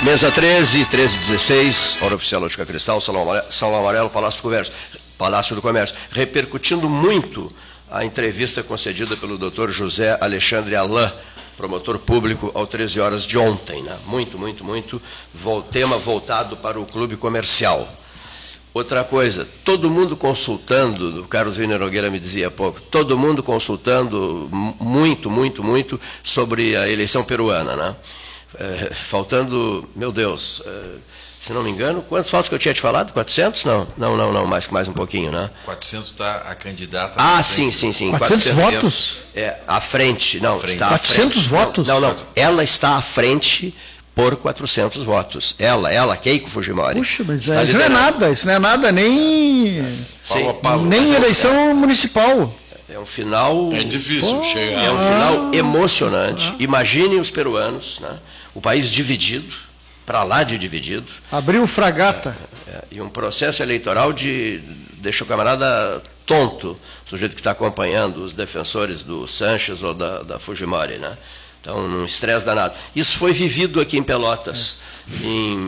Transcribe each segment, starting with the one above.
Mesa 13, 1316, hora oficial Ótica Cristal, Salão Amarelo, Palácio do Comércio. Repercutindo muito a entrevista concedida pelo Dr. José Alexandre Alain, promotor público, ao 13 horas de ontem. Né? Muito. Tema voltado para o clube comercial. Outra coisa, todo mundo consultando, o Carlos Wiener Nogueira me dizia há pouco, todo mundo consultando muito sobre a eleição peruana, né? Faltando, meu Deus, se não me engano, quantos votos que eu tinha te falado? 400? Não, mais um pouquinho, né? 400 está a candidata. Ah, sim. 400 votos? À frente, não, está à frente. 400 votos? Não, ela está à frente por 400 votos. Ela, Keiko Fujimori. Puxa, mas isso não é nada, nem eleição municipal. É um final... É difícil chegar. É um final emocionante. Imaginem os peruanos, né? O país dividido, para lá de dividido. Abriu fragata. E um processo eleitoral deixa o camarada tonto, o sujeito que está acompanhando os defensores do Sanches ou da Fujimori, né? Então, um estresse danado. Isso foi vivido aqui em Pelotas em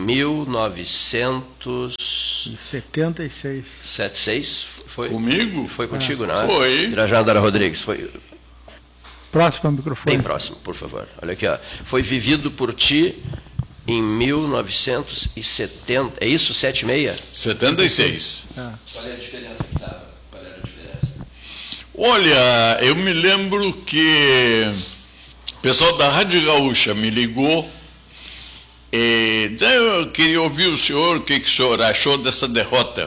1976. 76. Foi comigo? Foi contigo, não é? Foi. Irajandara Rodrigues. Foi. Próximo ao microfone. Bem próximo, por favor. Olha aqui, ó. Foi vivido por ti em 1970. É isso? 76? 76. Qual é a diferença que dava? Olha, eu me lembro que o pessoal da Rádio Gaúcha me ligou e disse, eu queria ouvir o senhor, o que o senhor achou dessa derrota.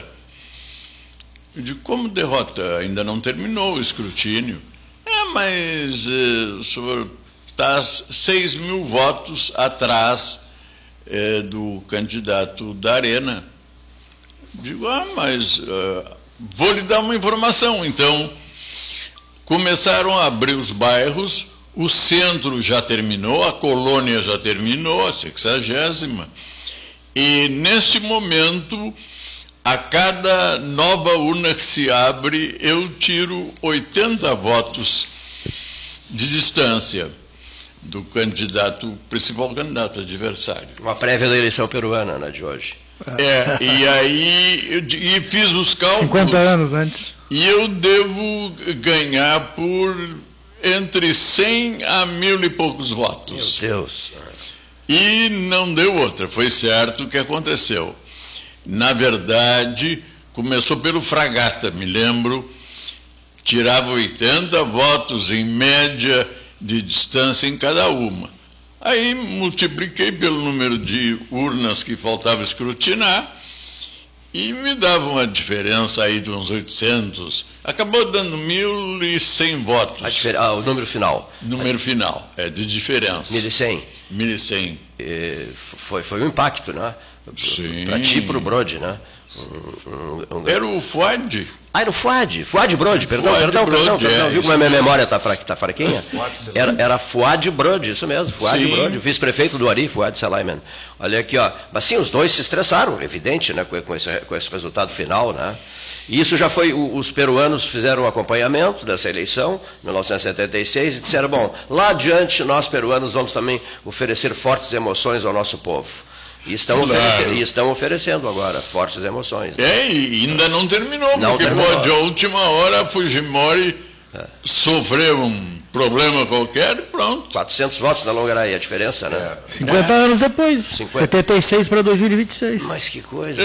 Eu digo, como derrota? Ainda não terminou o escrutínio. Mas o senhor está 6 mil votos atrás do candidato da Arena. Digo, mas vou lhe dar uma informação. Então, começaram a abrir os bairros, o centro já terminou, a colônia já terminou, a 60ª, e neste momento, a cada nova urna que se abre, eu tiro 80 votos de distância do candidato, principal candidato adversário. Uma prévia da eleição peruana, né, de hoje. E aí, fiz os cálculos. 50 anos antes. E eu devo ganhar por entre 100 a 1.000 e poucos votos. Meu Deus. E não deu outra, foi certo o que aconteceu. Na verdade, começou pelo fragata, me lembro, tirava 80 votos em média de distância em cada uma. Aí multipliquei pelo número de urnas que faltava escrutinar e me dava uma diferença aí de uns 800. Acabou dando 1.100 votos. O número final. Número final, de diferença. 1.100. 1.100. Foi um impacto, né? Sim. Para ti e para o Brode, né? Era o Fuad. Era o Fuad Brode, perdão. Viu como a minha memória está fraquinha? Era Fuad Brode, isso mesmo, Fuad Brode, vice-prefeito do Ari, Fuad Salaiman. Olha aqui, ó. Mas sim, os dois se estressaram, evidente, né, com esse resultado final, né? E isso já foi, os peruanos fizeram um acompanhamento dessa eleição, em 1976, e disseram, bom, lá adiante nós peruanos vamos também oferecer fortes emoções ao nosso povo. E estão oferecendo agora fortes emoções. Né? E ainda não terminou, porque pode a última hora a Fujimori sofreu um problema qualquer e pronto. 400 votos na Longaraí, a diferença, né? 50 anos depois, 76 para 2026. Mas que coisa.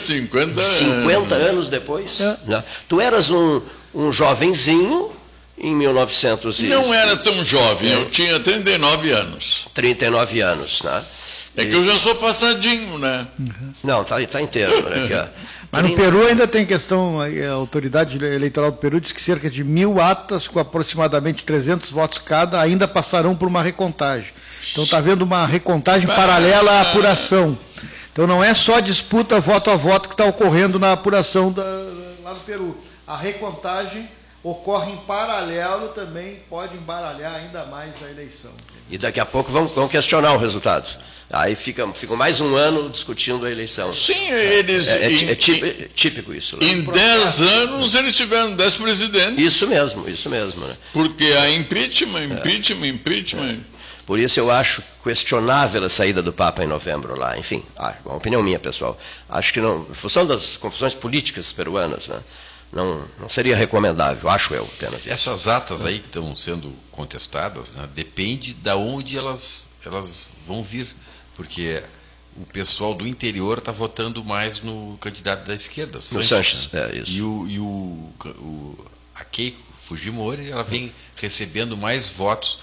50 anos depois. Tu eras um jovenzinho em 1900 Não era tão jovem, eu tinha 39 anos. 39 anos, né? É que eu já sou passadinho, né? Não, tá inteiro. Né, aqui, Mas no Peru ainda tem questão, a autoridade eleitoral do Peru diz que cerca de 1.000 atas, com aproximadamente 300 votos cada, ainda passarão por uma recontagem. Então está havendo uma recontagem paralela à apuração. Então não é só disputa voto a voto que está ocorrendo na apuração lá no Peru. A recontagem ocorre em paralelo, também pode embaralhar ainda mais a eleição. E daqui a pouco vão questionar o resultado. Aí ficam mais um ano discutindo a eleição. Sim, eles... É típico isso. Né? Em 10 anos eles tiveram 10 presidentes. Isso mesmo. Né? Porque a impeachment. Por isso eu acho questionável a saída do Papa em novembro lá. Enfim, uma opinião minha, pessoal. Acho que não, em função das confusões políticas peruanas, né, não seria recomendável, acho eu apenas. Essas atas aí que estão sendo contestadas, né, depende de onde elas vão vir, porque o pessoal do interior está votando mais no candidato da esquerda, no Sanches, né? Isso. A Keiko Fujimori, ela vem recebendo mais votos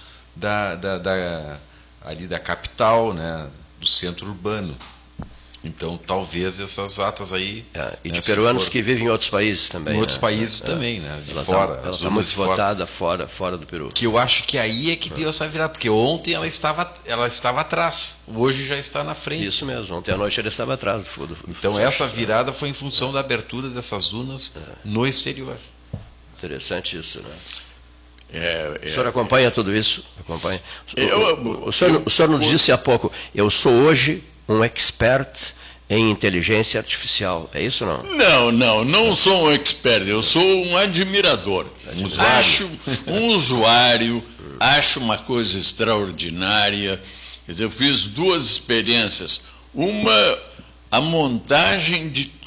ali da capital, né, do centro urbano. Então, talvez essas atas aí... E de peruanos que vivem em outros países também. Em outros países também, né? De ela fora. Ela está muito votada fora do Peru. Que eu acho que aí é que deu essa virada, porque ontem ela estava atrás, hoje já está na frente. Isso mesmo, ontem à noite ela estava atrás do Então, essa virada foi em função da abertura dessas urnas no exterior. Interessante isso, né? O senhor acompanha tudo isso? Acompanha. O senhor nos disse há pouco, eu sou hoje um expert em inteligência artificial. É isso ou não? Não sou um expert, eu sou um admirador. Acho um usuário, acho uma coisa extraordinária. Quer dizer, eu fiz 2 experiências. Uma, a montagem de